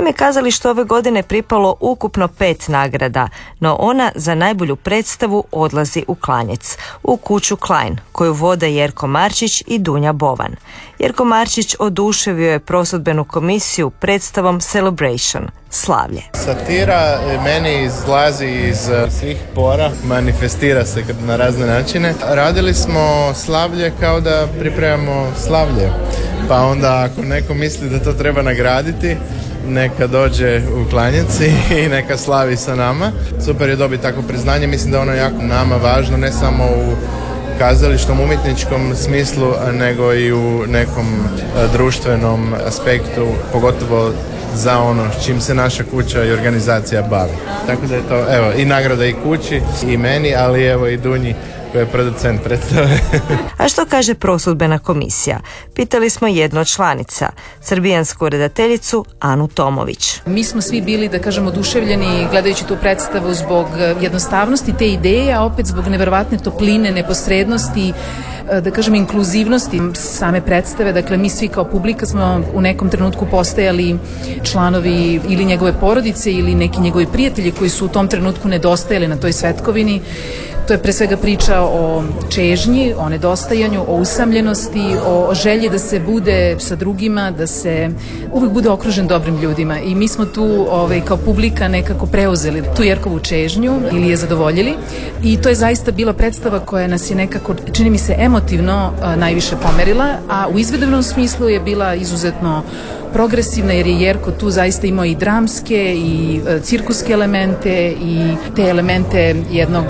Tom je kazalištu ove godine pripalo ukupno 5 nagrada, no ona za najbolju predstavu odlazi u Klanjec, u kuću Klein, koju vode Jerko Marčić i Dunja Bovan. Jerko Marčić oduševio je prosudbenu komisiju predstavom Celebration, slavlje. Satira meni izlazi iz svih pora, manifestira se na razne načine. Radili smo slavlje kao da pripremamo slavlje, pa onda ako neko misli da to treba nagraditi, neka dođe u Klanjec i neka slavi sa nama. Super je dobiti takvo priznanje, mislim da ono jako nama važno, ne samo u kazališnom, umjetničkom smislu, nego i u nekom društvenom aspektu, pogotovo za ono s čim se naša kuća i organizacija bavi. Tako da je to, evo, i nagrada i kući, i meni, ali evo i Dunji, koji je producent predstave. A što kaže prosudbena komisija? Pitali smo jednu od članica, srbijansku redateljicu Anu Tomović. Mi smo svi bili, da kažemo, oduševljeni gledajući tu predstavu zbog jednostavnosti te ideje, a opet zbog neverovatne topline, neposrednosti, da kažem, inkluzivnosti same predstave. Dakle, mi svi kao publika smo u nekom trenutku postajali članovi ili njegove porodice ili neki njegovi prijatelji koji su u tom trenutku nedostajali na toj svetkovini. To je pre svega priča o čežnji, o nedostajanju, o usamljenosti, o želji da se bude sa drugima, da se uvijek bude okružen dobrim ljudima. I mi smo tu kao publika nekako preuzeli tu Jerkovu čežnju ili je zadovoljili. I to je zaista bila predstava koja nas je nekako, čini mi se, emotivno najviše pomerila, a u izvedbenom smislu je bila izuzetno progresivna, jer je Jerko tu zaista imao i dramske i cirkuske elemente i te elemente jednog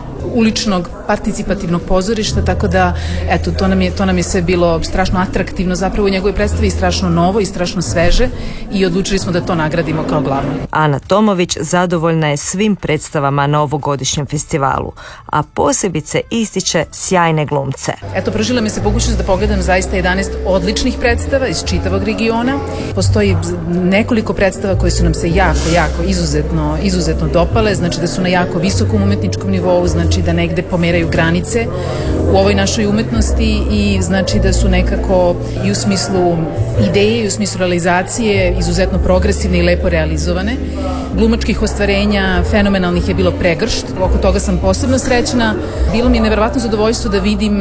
uličnog participativnog pozorišta, tako da eto, to nam je sve bilo strašno atraktivno zapravo u njegovoj predstavi i strašno novo i strašno sveže i odlučili smo da to nagradimo kao glavno. Ana Tomović zadovoljna je svim predstavama na ovogodišnjem festivalu, a posebice ističe sjajne glumce. Eto, pružila mi se mogućnost da pogledam zaista 11 odličnih predstava iz čitavog regiona. Postoji nekoliko predstava koje su nam se jako izuzetno dopale, znači da su na jako visokom umetničkom nivou, znači da negde pomeraju granice u ovoj našoj umetnosti i znači da su nekako i u smislu ideje i u smislu realizacije izuzetno progresivne i lepo realizovane. Glumačkih ostvarenja fenomenalnih je bilo pregršt, oko toga sam posebno srećna. Bilo mi je neverovatno zadovoljstvo da vidim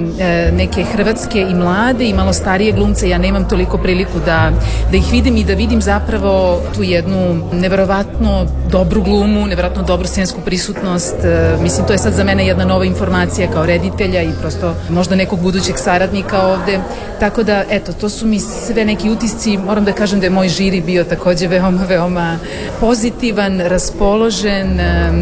neke hrvatske i mlade i malo starije glumce. Ja nemam toliko priliku da ih vidim i da vidim zapravo tu jednu neverovatno dobru glumu, neverovatno dobru scensku prisutnost. Mislim, to je sad za mene jedna nova informacija kao reditelja i prosto možda nekog budućeg saradnika ovde. Tako da, eto, to su mi sve neki utisci. Moram da kažem da je moj žiri bio takođe veoma pozitivan, raspoložen,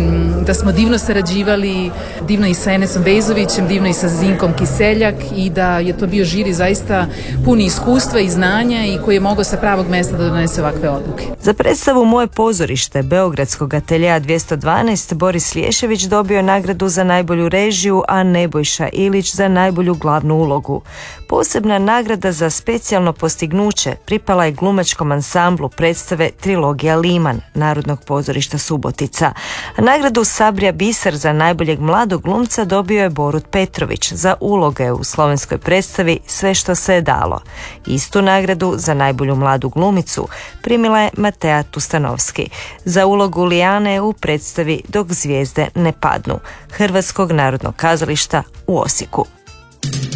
da smo divno sarađivali, divno i sa Enesom Vezovićem, divno i sa Zinkom Kiseljak i da je to bio žiri zaista puni iskustva i znanja i koji je mogao sa pravog mesta da donese ovakve odluke. Za predstavu Moje pozorište Beogradskog ateljeja 212 Boris Lješević dobio je nagradu za najbolju režiju, a Nebojša Ilić za najbolju glavnu ulogu. Posebna nagrada za specijalno postignuće pripala je glumačkom ansamblu predstave Trilogija Liman Narodnog pozorišta Subotica. A nagradu Sabrija Biser za najboljeg mladog glumca dobio je Borut Petrović za uloge u slovenskoj predstavi Sve što se je dalo. Istu nagradu za najbolju mladu glumicu primila je Matea Tustanovski za ulogu Lijane u predstavi Dok zvijezde ne padnu Hrvatskog narodnog kazališta u Osijeku.